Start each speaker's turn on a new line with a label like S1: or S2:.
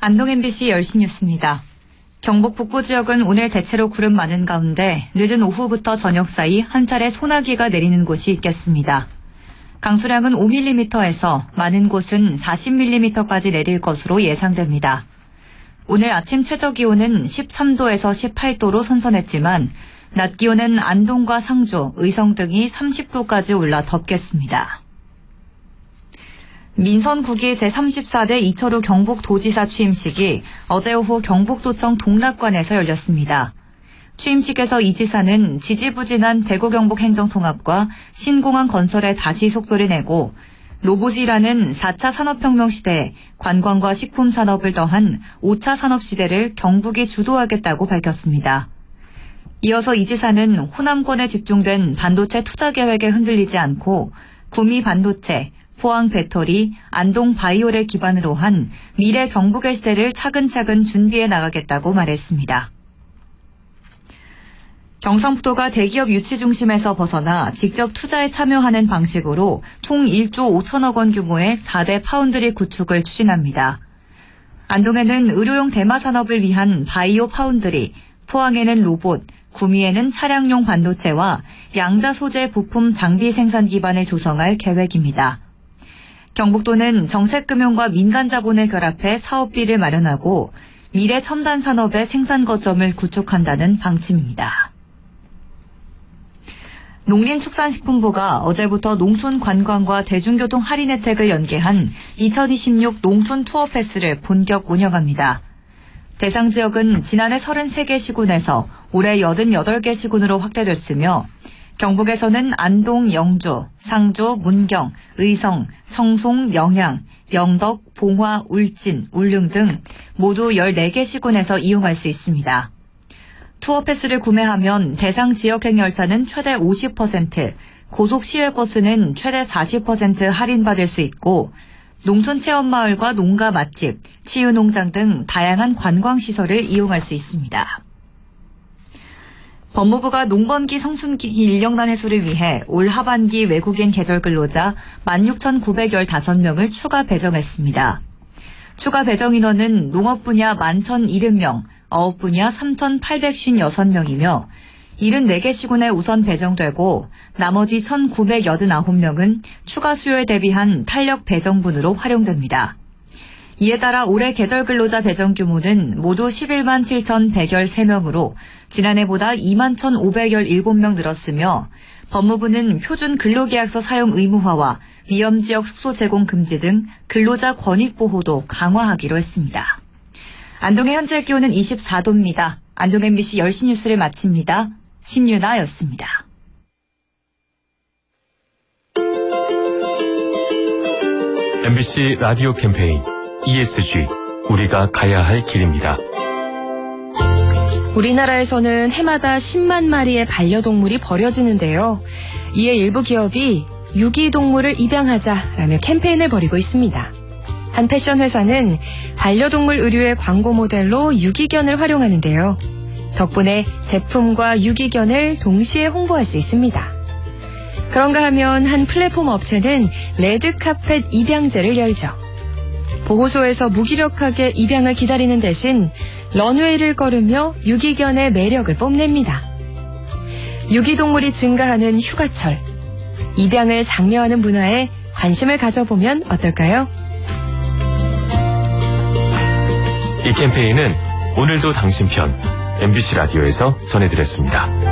S1: 안동 MBC 10시 뉴스입니다. 경북 북부 지역은 오늘 대체로 구름 많은 가운데 늦은 오후부터 저녁 사이 한 차례 소나기가 내리는 곳이 있겠습니다. 강수량은 5mm에서 많은 곳은 40mm까지 내릴 것으로 예상됩니다. 오늘 아침 최저기온은 13도에서 18도로 선선했지만 낮 기온은 안동과 상주, 의성 등이 30도까지 올라 덥겠습니다. 민선 9기 제34대 이철우 경북도지사 취임식이 어제 오후 경북도청 동락관에서 열렸습니다. 취임식에서 이 지사는 지지부진한 대구 경북 행정통합과 신공항 건설에 다시 속도를 내고 로봇이라는 4차 산업혁명 시대에 관광과 식품 산업을 더한 5차 산업시대를 경북이 주도하겠다고 밝혔습니다. 이어서 이 지사는 호남권에 집중된 반도체 투자 계획에 흔들리지 않고 구미 반도체, 포항 배터리, 안동 바이오를 기반으로 한 미래 경북의 시대를 차근차근 준비해 나가겠다고 말했습니다. 경상북도가 대기업 유치 중심에서 벗어나 직접 투자에 참여하는 방식으로 총 1조 5천억 원 규모의 4대 파운드리 구축을 추진합니다. 안동에는 의료용 대마 산업을 위한 바이오 파운드리, 포항에는 로봇, 구미에는 차량용 반도체와 양자 소재 부품 장비 생산 기반을 조성할 계획입니다. 경북도는 정책금융과 민간 자본을 결합해 사업비를 마련하고 미래 첨단 산업의 생산 거점을 구축한다는 방침입니다. 농림축산식품부가 어제부터 농촌 관광과 대중교통 할인 혜택을 연계한 2026 농촌 투어 패스를 본격 운영합니다. 대상 지역은 지난해 33개 시군에서 올해 88개 시군으로 확대됐으며 경북에서는 안동, 영주, 상주, 문경, 의성, 청송, 영양, 영덕, 봉화, 울진, 울릉 등 모두 14개 시군에서 이용할 수 있습니다. 투어 패스를 구매하면 대상 지역행 열차는 최대 50%, 고속 시외버스는 최대 40% 할인받을 수 있고 농촌 체험마을과 농가 맛집, 치유농장 등 다양한 관광시설을 이용할 수 있습니다. 법무부가 농번기 성순기 인력난 해소를 위해 올 하반기 외국인 계절 근로자 16,915명을 추가 배정했습니다. 추가 배정 인원은 농업 분야 11,070명, 어업 분야 3,856명이며 74개 시군에 우선 배정되고 나머지 1,989명은 추가 수요에 대비한 탄력 배정분으로 활용됩니다. 이에 따라 올해 계절 근로자 배정 규모는 모두 11만 7,113명으로 지난해보다 2만 1,517명 늘었으며 법무부는 표준 근로계약서 사용 의무화와 위험지역 숙소 제공 금지 등 근로자 권익 보호도 강화하기로 했습니다. 안동의 현재 기온은 24도입니다. 안동 MBC 10시 뉴스를 마칩니다. 신유나였습니다.
S2: MBC 라디오 캠페인 ESG, 우리가 가야 할 길입니다.
S3: 우리나라에서는 해마다 10만 마리의 반려동물이 버려지는데요. 이에 일부 기업이 유기동물을 입양하자라며 캠페인을 벌이고 있습니다. 한 패션 회사는 반려동물 의류의 광고 모델로 유기견을 활용하는데요. 덕분에 제품과 유기견을 동시에 홍보할 수 있습니다. 그런가 하면 한 플랫폼 업체는 레드카펫 입양제를 열죠. 보호소에서 무기력하게 입양을 기다리는 대신 런웨이를 걸으며 유기견의 매력을 뽐냅니다. 유기동물이 증가하는 휴가철, 입양을 장려하는 문화에 관심을 가져보면 어떨까요?
S2: 이 캠페인은 오늘도 당신 편 MBC 라디오에서 전해드렸습니다.